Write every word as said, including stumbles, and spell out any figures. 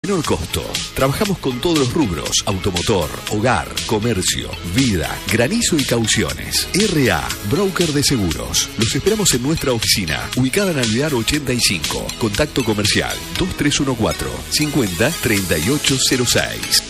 menor costo. Trabajamos con todos los rubros: automotor, hogar, comercio, vida, granizo y cauciones. R A, broker de seguros. Los esperamos en nuestra oficina, ubicada en Alvear ochenta y cinco. Contacto comercial dos tres uno cuatro cincuenta treinta y ocho cero seis.